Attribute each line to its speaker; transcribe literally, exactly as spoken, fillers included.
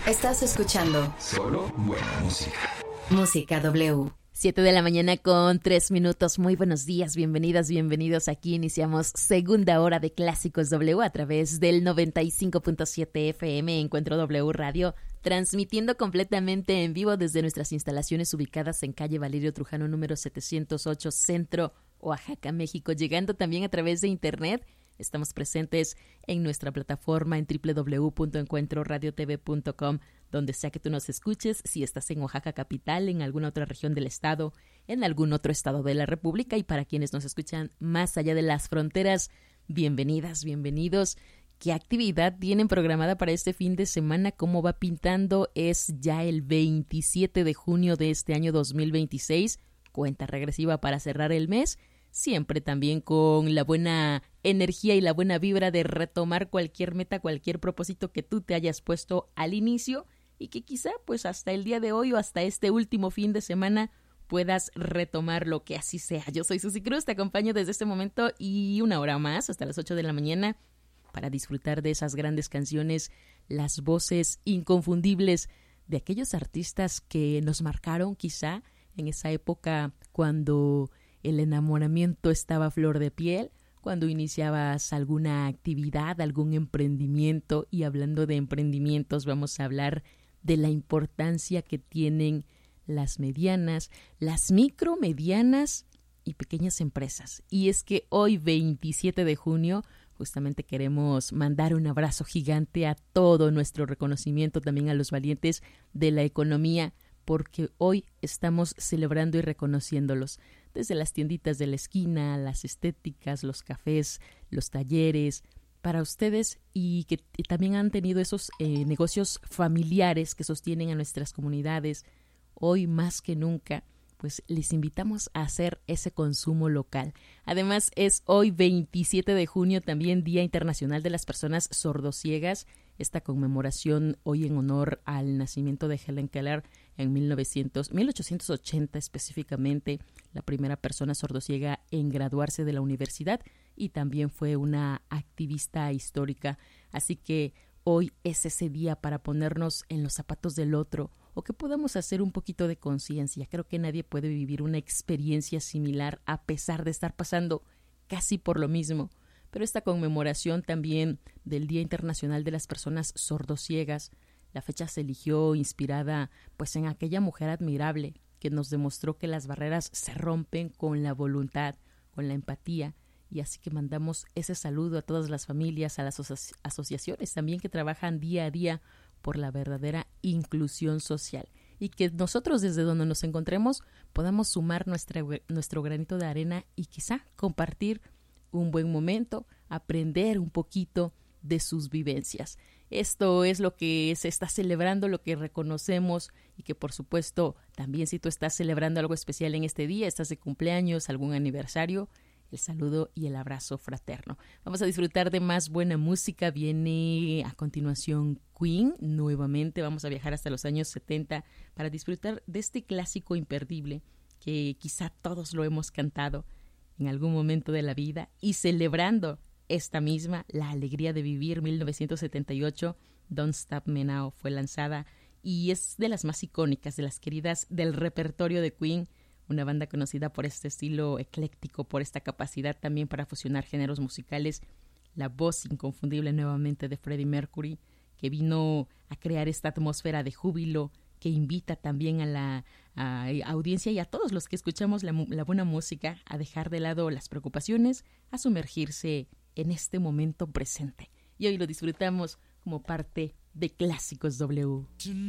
Speaker 1: Estás escuchando
Speaker 2: Solo buena música.
Speaker 1: Música W.
Speaker 3: Siete de la mañana con tres minutos. Muy buenos días, bienvenidas, bienvenidos. Aquí iniciamos segunda hora de Clásicos W a través del noventa y cinco punto siete F M Encuentro W Radio, transmitiendo completamente en vivo desde nuestras instalaciones ubicadas en calle Valerio Trujano número setecientos ocho, Centro, Oaxaca, México. Llegando también a través de internet. Estamos presentes en nuestra plataforma en doble u doble u doble u punto encuentro radio t v punto com, donde sea que tú nos escuches, si estás en Oaxaca capital, en alguna otra región del estado, en algún otro estado de la República, y para quienes nos escuchan más allá de las fronteras, bienvenidas, bienvenidos. ¿Qué actividad tienen programada para este fin de semana? ¿Cómo va pintando? Es ya el veintisiete de junio de este año dos mil veintiséis, cuenta regresiva para cerrar el mes. Siempre también con la buena energía y la buena vibra de retomar cualquier meta, cualquier propósito que tú te hayas puesto al inicio y que quizá pues hasta el día de hoy o hasta este último fin de semana puedas retomar, lo que así sea. Yo soy Susi Cruz, te acompaño desde este momento y una hora más hasta las ocho de la mañana para disfrutar de esas grandes canciones, las voces inconfundibles de aquellos artistas que nos marcaron quizá en esa época cuando el enamoramiento estaba a flor de piel, cuando iniciabas alguna actividad, algún emprendimiento. Y hablando de emprendimientos, vamos a hablar de la importancia que tienen las medianas, las micro, medianas y pequeñas empresas. Y es que hoy, veintisiete de junio, justamente queremos mandar un abrazo gigante a todo nuestro reconocimiento, también a los valientes de la economía, porque hoy estamos celebrando y reconociéndolos. Desde las tienditas de la esquina, las estéticas, los cafés, los talleres, para ustedes, y que y también han tenido esos eh, negocios familiares que sostienen a nuestras comunidades. Hoy más que nunca, pues les invitamos a hacer ese consumo local. Además, es hoy veintisiete de junio, también Día Internacional de las Personas Sordociegas. Esta conmemoración hoy en honor al nacimiento de Helen Keller en mil novecientos, mil ochocientos ochenta específicamente, la primera persona sordociega en graduarse de la universidad, y también fue una activista histórica. Así que hoy es ese día para ponernos en los zapatos del otro, o que podamos hacer un poquito de conciencia. Creo que nadie puede vivir una experiencia similar a pesar de estar pasando casi por lo mismo. Pero esta conmemoración también del Día Internacional de las Personas Sordociegas, la fecha se eligió inspirada pues en aquella mujer admirable que nos demostró que las barreras se rompen con la voluntad, con la empatía. Y así que mandamos ese saludo a todas las familias, a las aso- asociaciones también que trabajan día a día por la verdadera inclusión social. Y que nosotros desde donde nos encontremos podamos sumar nuestra, nuestro granito de arena y quizá compartir un buen momento, aprender un poquito de sus vivencias. Esto es lo que se está celebrando, lo que reconocemos, y que por supuesto también si tú estás celebrando algo especial en este día, estás de cumpleaños, algún aniversario, el saludo y el abrazo fraterno. Vamos a disfrutar de más buena música. Viene a continuación Queen nuevamente. Vamos a viajar hasta los años setenta para disfrutar de este clásico imperdible que quizá todos lo hemos cantado en algún momento de la vida, y celebrando esta misma, La Alegría de Vivir, mil novecientos setenta y ocho, Don't Stop Me Now fue lanzada y es de las más icónicas, de las queridas del repertorio de Queen, una banda conocida por este estilo ecléctico, por esta capacidad también para fusionar géneros musicales, la voz inconfundible nuevamente de Freddie Mercury, que vino a crear esta atmósfera de júbilo que invita también a la a, a audiencia y a todos los que escuchamos la, la buena música a dejar de lado las preocupaciones, a sumergirse en este momento presente. Y hoy lo disfrutamos como parte de Clásicos W.